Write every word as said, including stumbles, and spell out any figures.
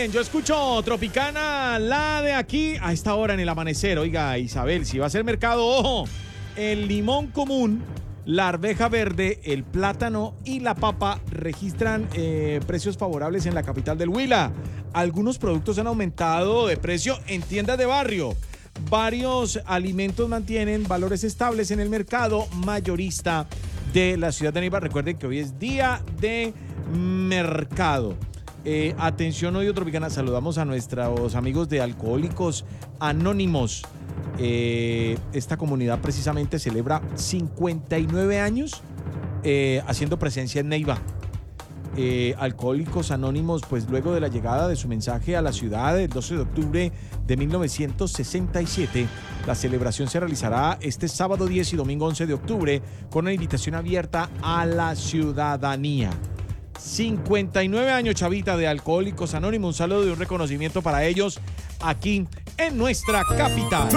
bien, yo escucho Tropicana, la de aquí, a esta hora en el amanecer. Oiga, Isabel, si va a ser mercado, ojo, el limón común, la arveja verde, el plátano y la papa registran eh, precios favorables en la capital del Huila. Algunos productos han aumentado de precio en tiendas de barrio. Varios alimentos mantienen valores estables en el mercado mayorista de la ciudad de Neiva. Recuerden que hoy es día de mercado. Eh, atención, hoy Tropicana, saludamos a nuestros amigos de Alcohólicos Anónimos. Eh, esta comunidad precisamente celebra cincuenta y nueve años eh, haciendo presencia en Neiva. Eh, Alcohólicos Anónimos, pues luego de la llegada de su mensaje a la ciudad el doce de octubre de mil novecientos sesenta y siete, la celebración se realizará este sábado diez y domingo once de octubre con una invitación abierta a la ciudadanía. cincuenta y nueve años, chavita, de Alcohólicos Anónimos. Un saludo y un reconocimiento para ellos aquí en nuestra capital.